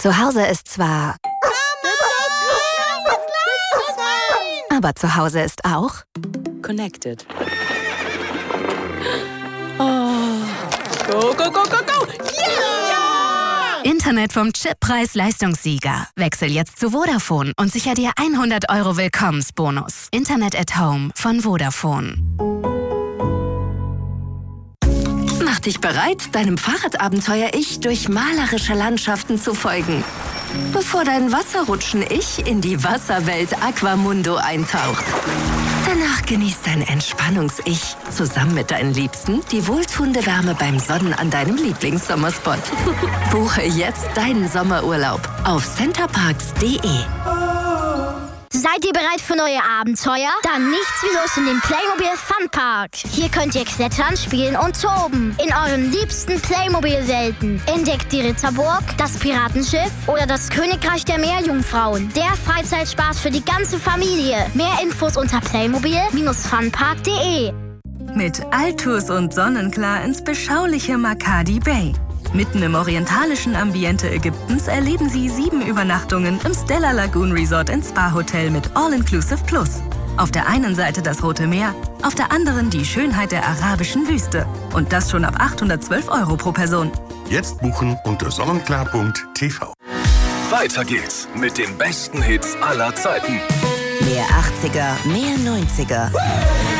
Zu Hause ist zwar... Aber zu Hause ist auch... Connected. Oh. Go, go, go, go, go! Yeah! Internet vom Chip Preis-Leistungssieger. Wechsel jetzt zu Vodafone und sicher dir 100 € Willkommensbonus. Internet at Home von Vodafone. Mach dich bereit, deinem Fahrradabenteuer-Ich durch malerische Landschaften zu folgen. Bevor dein Wasserrutschen-Ich in die Wasserwelt Aquamundo eintaucht. Danach genießt dein Entspannungs-Ich zusammen mit deinen Liebsten die wohltuende Wärme beim Sonnen an deinem Lieblingssommerspot. Buche jetzt deinen Sommerurlaub auf centerparks.de. Seid ihr bereit für neue Abenteuer? Dann nichts wie los in den Playmobil Funpark. Hier könnt ihr klettern, spielen und toben. In euren liebsten Playmobil-Welten. Entdeckt die Ritterburg, das Piratenschiff oder das Königreich der Meerjungfrauen. Der Freizeitspaß für die ganze Familie. Mehr Infos unter playmobil-funpark.de. Mit Altus und Sonnenklar ins beschauliche Makadi Bay. Mitten im orientalischen Ambiente Ägyptens erleben Sie 7 Übernachtungen im Stella Lagoon Resort & Spa Hotel mit All-Inclusive Plus. Auf der einen Seite das Rote Meer, auf der anderen die Schönheit der arabischen Wüste. Und das schon ab 812 € pro Person. Jetzt buchen unter sonnenklar.tv. Weiter geht's mit den besten Hits aller Zeiten. Mehr 80er, mehr 90er.